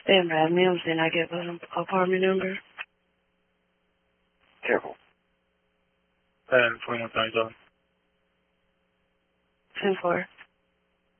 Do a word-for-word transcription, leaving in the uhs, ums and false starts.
Stand by, ma'am. Can I get an apartment number? Careful. And twenty-one thousand. ten four.